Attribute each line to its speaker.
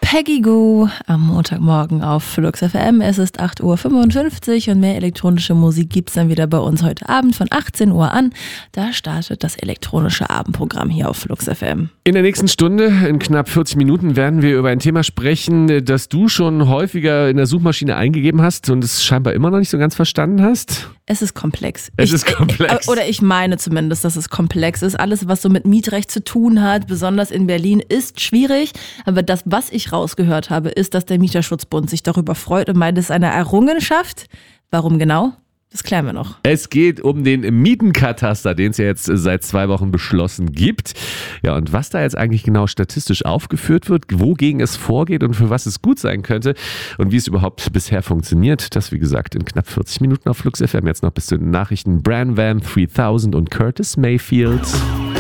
Speaker 1: Peggy Gou am Montagmorgen auf Flux FM. Es ist 8:55 Uhr und mehr elektronische Musik gibt's dann wieder bei uns heute Abend von 18 Uhr an. Da startet das elektronische Abendprogramm hier auf Flux FM.
Speaker 2: In der nächsten Stunde, in knapp 40 Minuten, werden wir über ein Thema sprechen, das du schon häufiger in der Suchmaschine eingegeben hast und es scheinbar immer noch nicht so ganz verstanden hast.
Speaker 1: Es ist komplex. Ich meine zumindest, dass es komplex ist. Alles, was so mit Mietrecht zu tun hat, besonders in Berlin, ist schwierig. Aber das, was ich rausgehört habe, ist, dass der Mieterschutzbund sich darüber freut und meint, es ist eine Errungenschaft. Warum genau? Das klären wir noch.
Speaker 2: Es geht um den Mietenkataster, den es ja jetzt seit 2 Wochen beschlossen gibt. Ja, und was da jetzt eigentlich genau statistisch aufgeführt wird, wogegen es vorgeht und für was es gut sein könnte und wie es überhaupt bisher funktioniert, das wie gesagt in knapp 40 Minuten auf Flux FM. Jetzt noch bis zu den Nachrichten Bran Van 3000 und Curtis Mayfield.